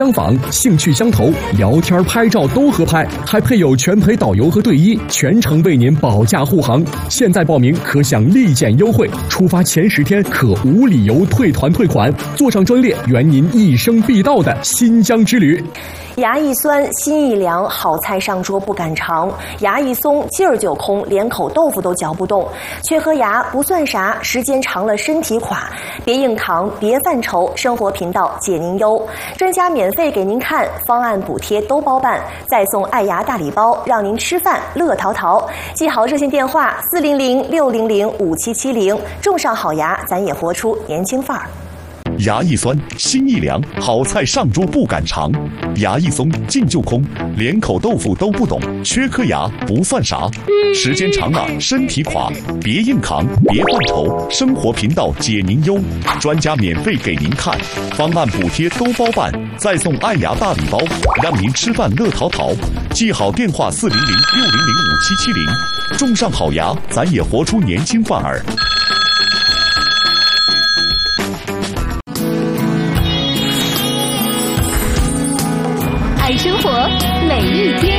相仿，兴趣相投，聊天拍照都合拍，还配有全陪导游和队医，全程为您保驾护航。现在报名可享立减优惠，出发前10天可无理由退团退款，坐上专列，圆您一生必到的新疆之旅。 牙一酸，心一凉，好菜上桌不敢尝。牙一松，劲儿就空，连口豆腐都嚼不动。缺颗牙不算啥，时间长了身体垮。别硬扛，别犯愁，生活频道解您忧。专家免费给您看，方案补贴都包办，再送爱牙大礼包，让您吃饭乐淘淘。记好热线电话400-600-5770，种上好牙，咱也活出年轻范儿。 牙一酸，心一凉，好菜上桌不敢尝。牙一松，劲就空，连口豆腐都不懂。缺颗牙不算啥，时间长了身体垮。别硬扛，别犯愁，生活频道解您忧。专家免费给您看，方案补贴都包办，再送爱牙大礼包，让您吃饭乐淘淘。记好电话400-600-5770，种上好牙，咱也活出年轻范儿。 爱生活每一天。